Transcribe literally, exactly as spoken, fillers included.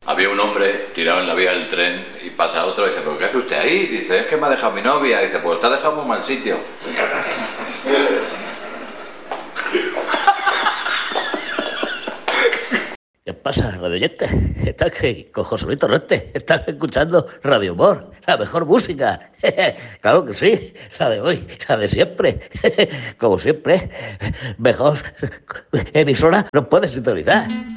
Había un hombre tirado en la vía del tren y pasa otro y dice, ¿pero qué hace usted ahí? Dice, es que me ha dejado mi novia. Dice, pues te ha dejado muy mal sitio. ¿Qué pasa, radioyente? Estás que con José Torrente, estás escuchando Radio Humor, la mejor música. Claro que sí, la de hoy, la de siempre. Como siempre, mejor emisora no puedes sintonizar.